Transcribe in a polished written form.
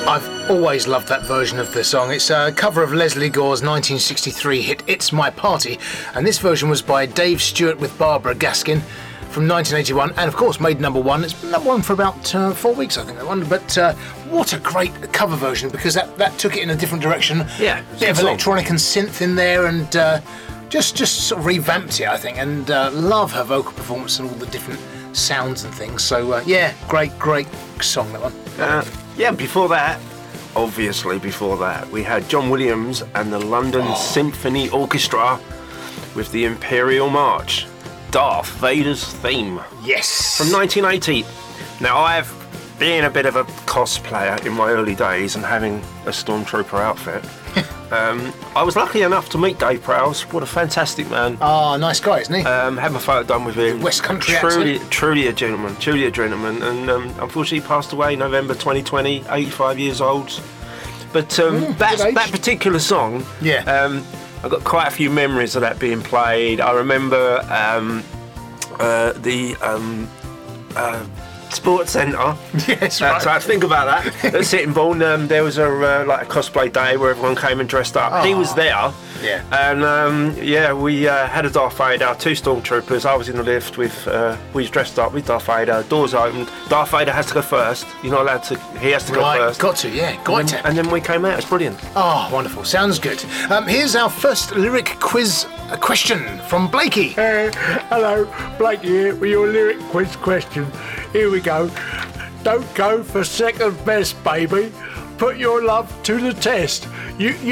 I've always loved that version of the song. It's a cover of Leslie Gore's 1963 hit It's My Party, and this version was by Dave Stewart with Barbara Gaskin from 1981, and of course made number one. It's been number one for about 4 weeks, I think, that one. But what a great cover version, because that took it in a different direction. Yeah, bit of electronic and synth in there, and just sort of revamped it, I think. And love her vocal performance and all the different sounds and things. So yeah, great song, that one. Yeah, before that, we had John Williams and the London Symphony Orchestra with the Imperial March, Darth Vader's theme. Yes. From 1980. Now, I've been a bit of a cosplayer in my early days and having a Stormtrooper outfit. I was lucky enough to meet Dave Prowse. What a fantastic man. Oh, nice guy, isn't he? Had my photo done with him. West Country truly a gentleman. And unfortunately passed away November 2020, 85 years old. But that particular song, yeah. I've got quite a few memories of that being played. I remember the Sports Centre. Yes, right. So I think about that. At Sittingbourne, there was a cosplay day where everyone came and dressed up. He was there. Yeah. And we had a Darth Vader, 2 Stormtroopers. I was in the lift with, we was dressed up with Darth Vader. Doors opened. Darth Vader has to go first. You're not allowed to. He has to go first. Got to, yeah. And then we came out. It's brilliant. Oh, wonderful. Sounds good. Here's our first lyric quiz question from Blakey. Hello, Blakey here with your lyric quiz question. Here we go. Don't go for second best, baby. Put your love to the test. You